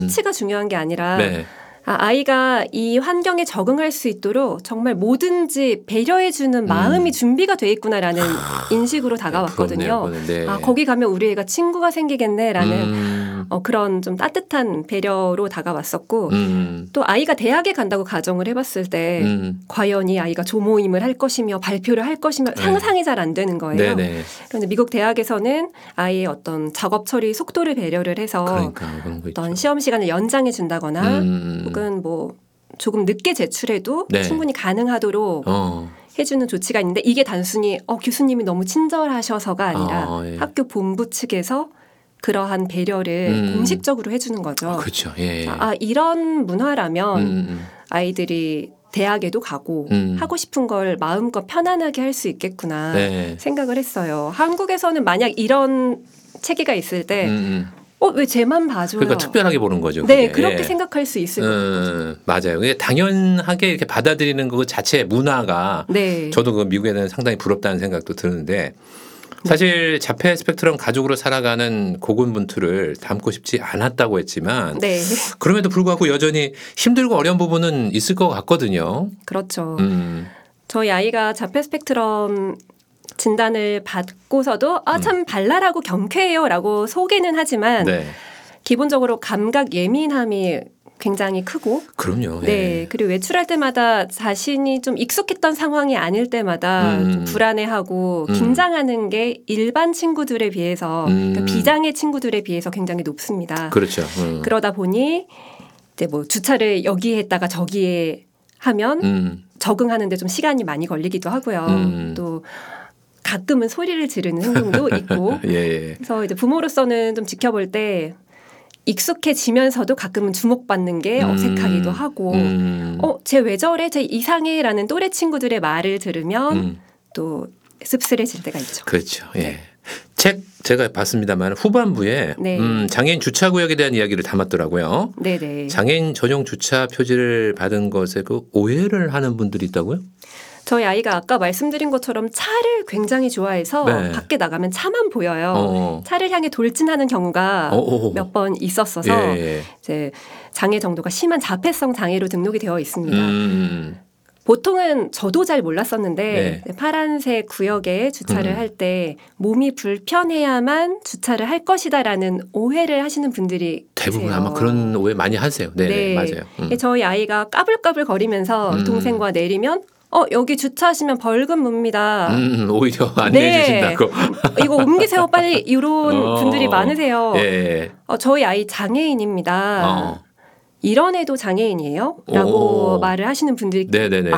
치가 중요한 게 아니라 네. 아이가 이 환경에 적응할 수 있도록 정말 뭐든지 배려해주는 마음이 준비가 돼 있구나라는 인식으로 다가왔거든요. 부럽네요, 네. 거기 가면 우리 애가 친구가 생기겠네라는 그런 좀 따뜻한 배려로 다가왔었고 또 아이가 대학에 간다고 가정을 해봤을 때 과연 이 아이가 조모임을 할 것이며 발표를 할 것이며 상상이 잘 안 되는 거예요. 네네. 그런데 미국 대학에서는 아이의 어떤 작업 처리 속도를 배려를 해서 그런 거 어떤 있죠. 시험 시간을 연장해 준다거나 혹은 뭐 조금 늦게 제출해도 네. 충분히 가능하도록 해주는 조치가 있는데 이게 단순히 교수님이 너무 친절하셔서가 아니라 예. 학교 본부 측에서 그러한 배려를 공식적으로 해주는 거죠. 그렇죠. 예. 이런 문화라면 아이들이 대학에도 가고 하고 싶은 걸 마음껏 편안하게 할 수 있겠구나 네. 생각을 했어요. 한국에서는 만약 이런 체계가 있을 때 왜 쟤만 봐줘요? 그러니까 특별하게 보는 거죠. 네, 그게. 그렇게 생각할 수 있을 거예요. 맞아요. 그게 당연하게 이렇게 받아들이는 그 자체 문화가 네. 저도 그 미국에는 상당히 부럽다는 생각도 드는데 사실 자폐 스펙트럼 가족으로 살아가는 고군분투를 담고 싶지 않았다고 했지만 네. 그럼에도 불구하고 여전히 힘들고 어려운 부분은 있을 것 같거든요. 그렇죠. 저희 아이가 자폐 스펙트럼 진단을 받고서도 참 발랄하고 경쾌해요라고 소개는 하지만 네. 기본적으로 감각 예민함이 굉장히 크고 그럼요. 네. 그리고 외출할 때마다 자신이 좀 익숙했던 상황이 아닐 때마다 좀 불안해하고 긴장하는 게 일반 친구들에 비해서 그러니까 비장애 친구들에 비해서 굉장히 높습니다. 그렇죠. 그러다 보니 이제 뭐 주차를 여기에 했다가 저기에 하면 적응하는데 좀 시간이 많이 걸리기도 하고요. 또 가끔은 소리를 지르는 행동도 있고 예. 그래서 이제 부모로서는 좀 지켜볼 때 익숙해지면서도 가끔은 주목받는 게 어색하기도 하고 쟤 왜 저래? 쟤 이상해? 라는 또래 친구들의 말을 들으면 또 씁쓸해질 때가 있죠. 그렇죠. 예. 책 제가 봤습니다만 후반부에 네. 장애인 주차구역에 대한 이야기를 담았더라고요. 네네. 장애인 전용 주차 표지를 받은 것에 그 오해를 하는 분들이 있다고요? 저희 아이가 아까 말씀드린 것처럼 차를 굉장히 좋아해서 네. 밖에 나가면 차만 보여요. 차를 향해 돌진하는 경우가 몇 번 있었어서 예. 이제 장애 정도가 심한 자폐성 장애로 등록이 되어 있습니다. 보통은 저도 잘 몰랐었는데 네. 파란색 구역에 주차를 할 때 몸이 불편해야만 주차를 할 것이다라는 오해를 하시는 분들이 대부분 계세요. 아마 그런 오해 많이 하세요. 네. 맞아요. 저희 아이가 까불까불 거리면서 동생과 내리면 여기 주차하시면 벌금 묻니다. 오히려 안 내주신다고. 이거 옮기세요 빨리 이런 분들이 많으세요. 예. 저희 아이 장애인입니다. 이런 애도 장애인이에요? 라고 말을 하시는 분들이 네네네.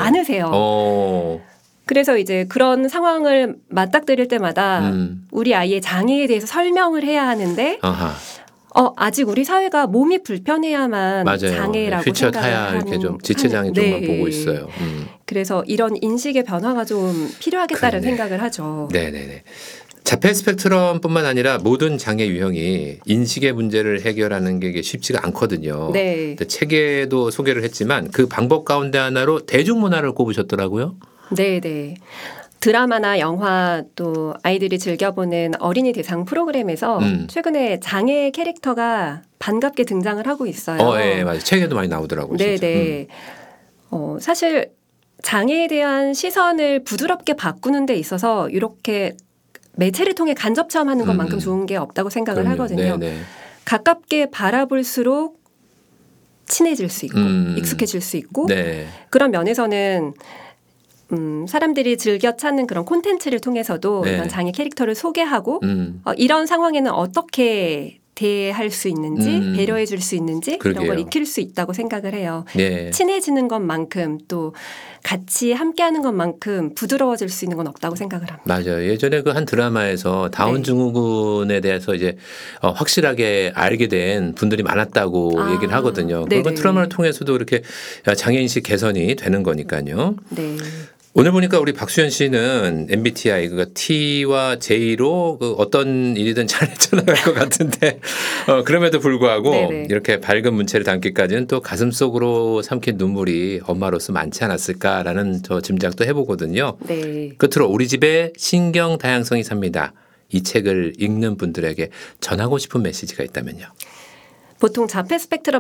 많으세요. 그래서 이제 그런 상황을 맞닥뜨릴 때마다 우리 아이의 장애에 대해서 설명을 해야 하는데 아직 우리 사회가 몸이 불편해야만 맞아요. 장애라고 휠체어 생각을 타야 이렇게 좀 지체장애 쪽만 보고 있어요. 그래서 이런 인식의 변화가 좀 필요하겠다는 생각을 하죠. 네네네. 자폐 스펙트럼뿐만 아니라 모든 장애 유형이 인식의 문제를 해결하는 게 쉽지가 않거든요. 네. 책에도 소개를 했지만 그 방법 가운데 하나로 대중문화를 꼽으셨더라고요. 네네. 드라마나 영화 또 아이들이 즐겨보는 어린이 대상 프로그램에서 최근에 장애 캐릭터가 반갑게 등장을 하고 있어요. 예, 맞아요. 책에도 많이 나오더라고요. 네네. 사실 장애에 대한 시선을 부드럽게 바꾸는 데 있어서 이렇게 매체를 통해 간접 체험하는 것만큼 좋은 게 없다고 생각을 하거든요. 네네. 가깝게 바라볼수록 친해질 수 있고 익숙해질 수 있고 그런 면에서는 사람들이 즐겨 찾는 그런 콘텐츠를 통해서도 이런 장애 캐릭터를 소개하고 이런 상황에는 어떻게 대할 수 있는지 배려해 줄 수 있는지 그러게요. 이런 걸 익힐 수 있다고 생각을 해요. 네. 친해지는 것만큼 또 같이 함께하는 것만큼 부드러워질 수 있는 건 없다고 생각을 합니다. 맞아요. 예전에 그 한 드라마에서 다운 증후군에 대해서 이제 확실하게 알게 된 분들이 많았다고 얘기를 하거든요. 그런 드라마를 통해서도 이렇게 장애인식 개선이 되는 거니까요. 네. 오늘 보니까 우리 박수현 씨는 MBTI 그 T와 J로 그 어떤 일이든 잘 헤쳐나갈 것 같은데 그럼에도 불구하고 이렇게 밝은 문체를 담기까지는 또 가슴속으로 삼킨 눈물이 엄마로서 많지 않았을까라는 저 짐작도 해보거든요. 끝으로 우리 집에 신경 다양성이 삽니다. 이 책을 읽는 분들에게 전하고 싶은 메시지가 있다면요. 보통 자폐 스펙트럼